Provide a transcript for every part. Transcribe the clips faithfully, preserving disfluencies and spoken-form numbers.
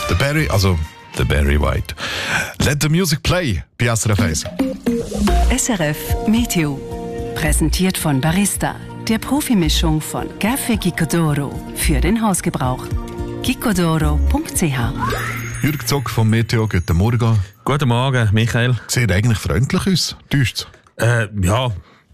Der Barry, also der Barry White. Let the music play bei S R F eins. S R F Meteo. Präsentiert von Barista, der Profimischung von Café Gicodoro für den Hausgebrauch. gicodoro punkt c h. Jürg Zock vom Meteo, guten Morgen. Guten Morgen, Michael. Sieht eigentlich freundlich aus, täuscht's? Äh, ja,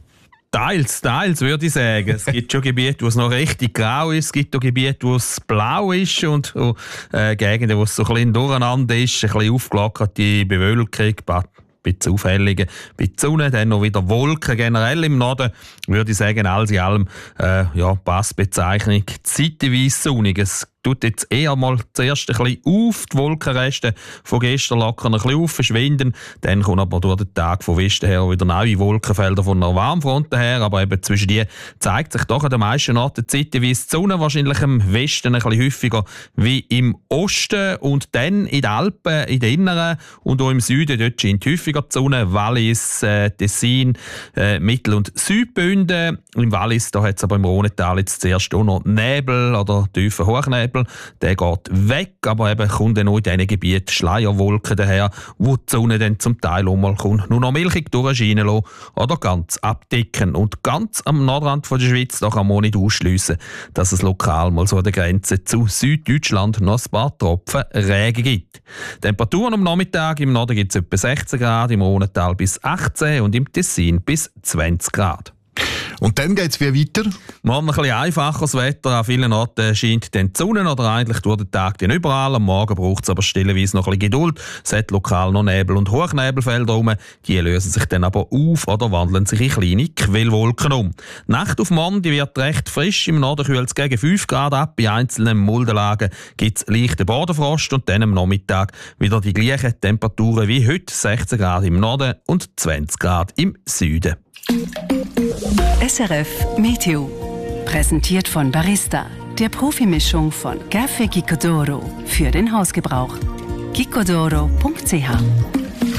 teils, teils würde ich sagen. Es gibt schon Gebiete, wo es noch richtig grau ist, es gibt auch Gebiete, wo es blau ist und auch, äh, Gegenden, wo es so ein bisschen durcheinander ist, ein bisschen aufgelockerte Bewölkung, ein bisschen Aufhellungen, ein bisschen Sonne, dann noch wieder Wolken generell im Norden, würde ich sagen, alles in allem, äh, ja, Passbezeichnung, zeitweise sonnig. Es tut jetzt eher mal zuerst ein bisschen auf, die Wolkenreste von gestern lockern ein bisschen auf, verschwinden, dann kommen aber durch den Tag von Westen her wieder neue Wolkenfelder von einer Warmfront her, aber eben zwischen die zeigt sich doch an den meisten Orten zeitweise die Sonne, wahrscheinlich im Westen ein bisschen häufiger wie im Osten und dann in den Alpen, in den Inneren und auch im Süden, dort scheint häufiger die Sonne, Wallis, äh, Tessin, äh, Mittel- und Südbünden. Im Wallis, da hat es aber im Rhonetal jetzt zuerst auch noch Nebel oder tiefen Hochnebel. Der geht weg, aber eben kommt dann auch in diesen Gebieten Schleierwolken daher, wo die Sonne dann zum Teil auch mal kommt, nur noch milchig durchscheinen lassen oder ganz abdecken. Und ganz am Nordrand von der Schweiz, da kann man auch nicht ausschliessen, dass es lokal mal so an der Grenze zu Süddeutschland noch ein paar Tropfen Regen gibt. Temperaturen am Nachmittag, im Norden gibt es etwa sechzehn Grad, im Rhonetal bis achtzehn und im Tessin bis zwanzig Grad. Und dann geht es wie weiter? Morgen ein bisschen einfacheres Wetter. An vielen Orten scheint dann die Sonne oder eigentlich durch den Tag dann überall. Am Morgen braucht es aber stellenweise noch ein bisschen Geduld. Es hat lokal noch Nebel- und Hochnebelfelder rum. Die lösen sich dann aber auf oder wandeln sich in kleine Quellwolken um. Die Nacht auf morgen die wird recht frisch. Im Norden kühlt es gegen fünf Grad ab. Bei einzelnen Muldenlagen gibt es leichten Bodenfrost und dann am Nachmittag wieder die gleichen Temperaturen wie heute. sechzehn Grad im Norden und zwanzig Grad im Süden. S R F Meteo. Präsentiert von Barista, der Profimischung von Café Gicodoro für den Hausgebrauch. gicodoro punkt c h.